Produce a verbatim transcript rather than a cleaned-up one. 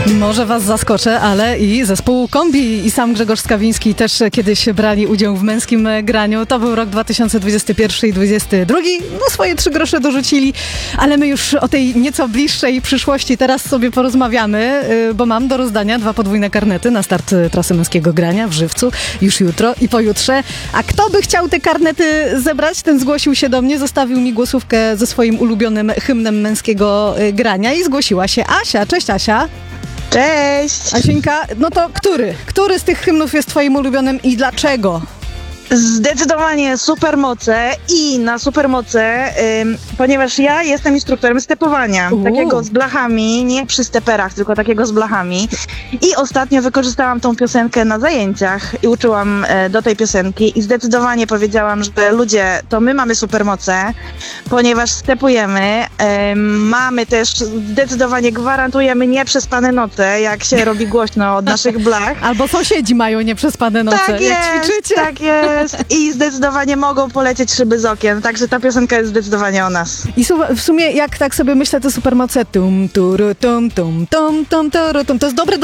Może was zaskoczę, ale i zespół Kombi i sam Grzegorz Skawiński też kiedyś brali udział w męskim graniu. To był rok dwa tysiące dwudziesty pierwszy i dwudziesty drugi. No swoje trzy grosze dorzucili, ale my już o tej nieco bliższej przyszłości teraz sobie porozmawiamy, bo mam do rozdania dwa podwójne karnety na start trasy męskiego grania w Żywcu już jutro i pojutrze. A kto by chciał te karnety zebrać, ten zgłosił się do mnie, zostawił mi głosówkę ze swoim ulubionym hymnem męskiego grania i zgłosiła się Asia. Cześć Asia. Cześć! Asieńka, no to który? Który z tych hymnów jest twoim ulubionym i dlaczego? Zdecydowanie supermoce i na supermoce, ym, ponieważ ja jestem instruktorem stepowania, Uuu. takiego z blachami, nie przy steperach, tylko takiego z blachami. I ostatnio wykorzystałam tą piosenkę na zajęciach i uczyłam e, do tej piosenki i zdecydowanie powiedziałam, że ludzie, to my mamy supermoce, ponieważ stepujemy, ym, mamy też, zdecydowanie gwarantujemy nieprzespane noce, jak się robi głośno od naszych blach. Albo sąsiedzi mają nieprzespane noce, Tak jak jest, ćwiczycie. tak jest. I zdecydowanie mogą polecieć szyby z okien, także ta piosenka jest zdecydowanie o nas. I su- w sumie, jak tak sobie myślę, te supermoce tum, turu, tum, tum, tum, tum, turu, tum, to jest dobre do